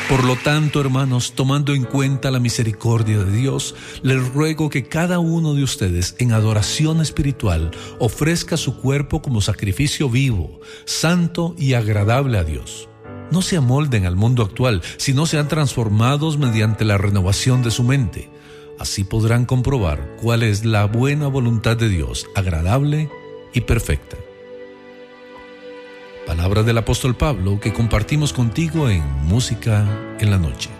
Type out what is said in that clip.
Por lo tanto, hermanos, tomando en cuenta la misericordia de Dios, les ruego que cada uno de ustedes en adoración espiritual ofrezca su cuerpo como sacrificio vivo, santo y agradable a Dios. No se amolden al mundo actual, sino sean transformados mediante la renovación de su mente. Así podrán comprobar cuál es la buena voluntad de Dios, agradable y perfecta. Palabra del apóstol Pablo que compartimos contigo en Música en la Noche.